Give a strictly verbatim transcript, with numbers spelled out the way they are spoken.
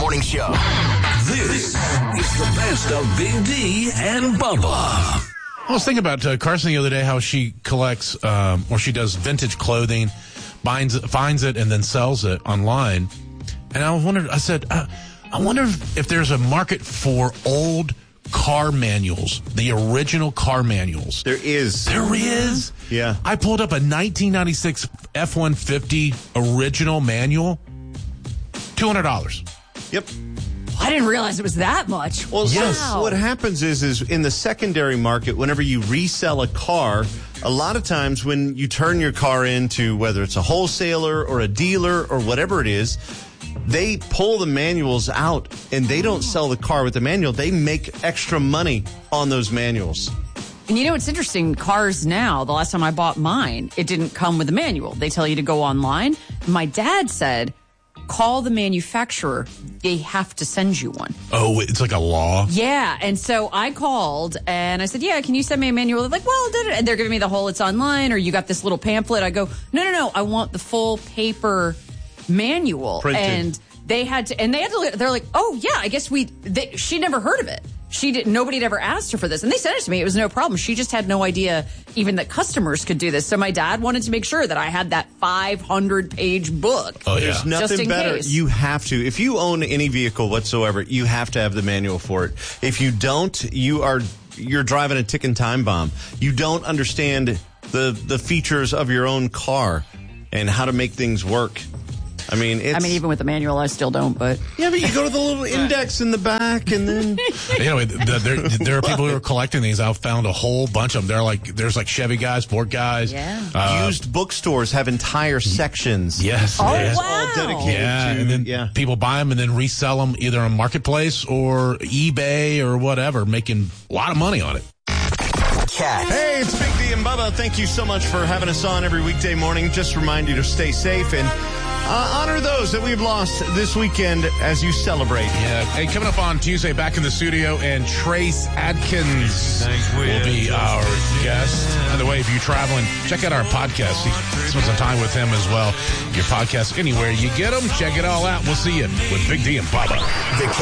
Morning Show. This is the best of Big D and Bubba. I was thinking about uh, Carson the other day, how she collects, um, or she does vintage clothing, finds, finds it, and then sells it online. And I wondered, I said, uh, I wonder if there's a market for old car manuals, the original car manuals. There is. There is? Yeah. I pulled up a nineteen ninety-six F one fifty original manual, two hundred dollars. Yep. I didn't realize it was that much. Well, Yes. so what happens is, is in the secondary market, whenever you resell a car, a lot of times when you turn your car into, whether it's a wholesaler or a dealer or whatever it is, they pull the manuals out and they don't sell the car with the manual. They make extra money on those manuals. And you know what's interesting? Cars now, the last time I bought mine, it didn't come with a manual. They tell you to go online. My dad said, call the manufacturer. They have to send you one. Oh, it's like a law? Yeah. And so I called and I said, yeah, can you send me a manual? They're like, well, da-da-da. And they're giving me the whole, it's online, or you got this little pamphlet. I go, no, no, no. I want the full paper manual. Printed. And they had to, and they had to, they're like, oh yeah, I guess we, they, she never heard of it. She did, nobody had ever asked her for this. And they sent it to me. It was no problem. She just had no idea even that customers could do this. So my dad wanted to make sure that I had that five hundred page book. Oh, yeah. There's Just nothing in better. case. You have to. If you own any vehicle whatsoever, you have to have the manual for it. If you don't, you are you're driving a ticking time bomb. You don't understand the the features of your own car and how to make things work. I mean, it's, I mean, even with the manual, I still don't, but. yeah, but you go to the little index in the back and then. You know, the, there, there are people who are collecting these. I've found a whole bunch of them. They're like, there's like Chevy guys, Ford guys. Yeah. Uh, Used bookstores have entire sections. Yes. Oh, yes. wow. All dedicated Yeah, to, and then yeah. people buy them and then resell them either on Marketplace or eBay or whatever, making a lot of money on it. Cat. Hey, it's Big D and Bubba. Thank you so much for having us on every weekday morning. Just remind you to stay safe and uh, honor those that we've lost this weekend as you celebrate. Yeah. Hey, coming up on Tuesday, back in the studio, and Trace Adkins will be our guest. By the way, if you're traveling, check out our podcast. Spend some time with him as well. Your podcast, anywhere you get them, check it all out. We'll see you with Big D and Bubba. The